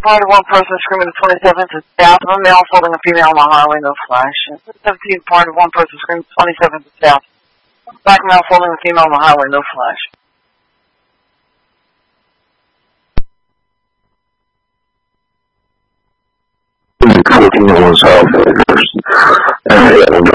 part of one person screaming to 27th to south of a male holding a female on the highway, no flash. 17, part of one person screaming to 27th to south. Black male holding a female on the highway, no flash. Cooking on south first. And